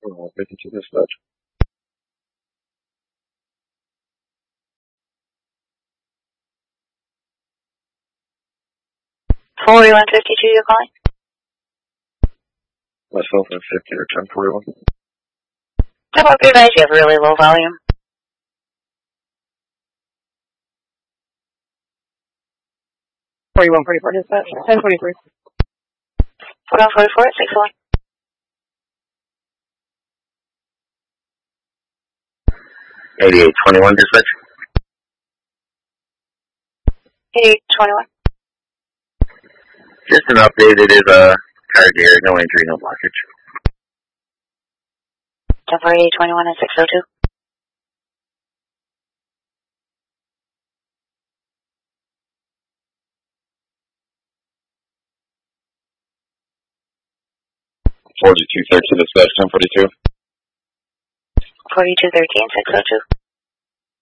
52 dispatch. 4152, you're calling? Myself and 50 or 1041. How about your guys? You have really low volume. 4144 dispatch. 1043. 4144, 61. 8821 dispatch. 8821. Just an update. It is a car gear, no injury, no blockage. 8821 and 602. 4213 dispatch, 1042. 4213, 602.